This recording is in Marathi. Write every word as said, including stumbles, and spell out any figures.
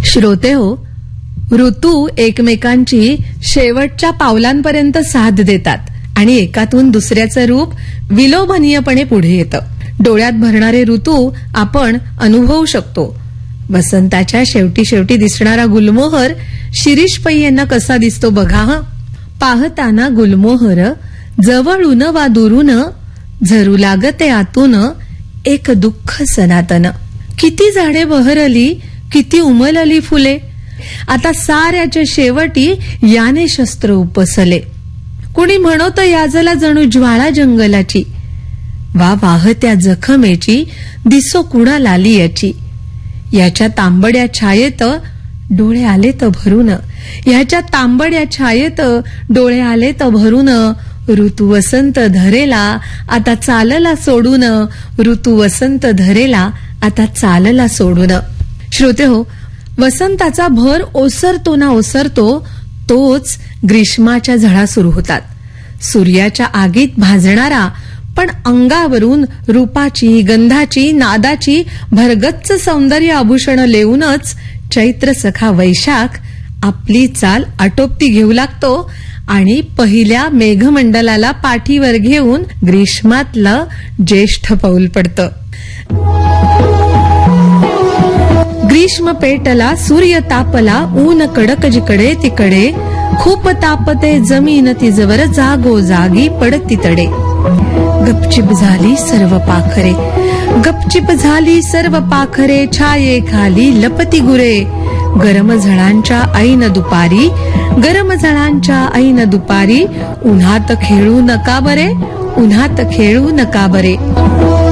श्रोते हो, ऋतू एकमेकांची शेवटच्या पावलांपर्यंत साथ देतात आणि एकातून दुसऱ्याचं रूप विलोभनीयपणे पुढे येतं. डोळ्यात भरणारे ऋतू आपण अनुभवू शकतो. वसंताच्या शेवटी शेवटी दिसणारा गुलमोहर शिरीष पै यांना कसा दिसतो बघा. हं, पाहताना गुलमोहर जवळून वा दुरून झरू लागते आतून एक दुःख सनातन. किती झाडे बहरली, किती उमलली फुले, आता साऱ्याच्या शेवटी याने शस्त्र उपसले. कुणी म्हणत याजला जणू ज्वाळा जंगलाची, वा वाहत्या जखमेची दिसो कुणा लाली याची. याच्या तांबड्या छायेत डोळे आले त भरून, ह्याच्या तांबड्या छायेत डोळे आले त भरून. ऋतू वसंत धरेला आता चालला सोडून, ऋतू वसंत धरेला आता चालला सोडून. श्रोते हो, वसंताचा भर ओसरतो ना ओसरतो तोच ग्रीष्माच्या झळा सुरू होतात. सूर्याच्या आगीत भाजणारा पण अंगावरून रूपाची, गंधाची, नादाची भरगच्च सौंदर्य आभूषण लेऊनच चैत्र सखा वैशाख आपली चाल आटोपती घेऊ लागतो आणि पहिल्या मेघमंडलाला पाठीवर घेऊन ग्रीष्मातलं ज्येष्ठ पाऊल पडतं. ग्रीष्म पेटला, सूर्य तापला, ऊन कडक जिकडे तिकडे, खूप तापते जमीन तिजवर जागो जागी पडती तडे. गपचिप झाली सर्व पाखरे, गपचिप झाली सर्व पाखरे, छाये खाली लपती गुरे. गरम झळांच्या ऐन दुपारी, गरम झळांच्या ऐन दुपारी, उन्हात खेळू नका बरे, उन्हात खेळू नका बरे.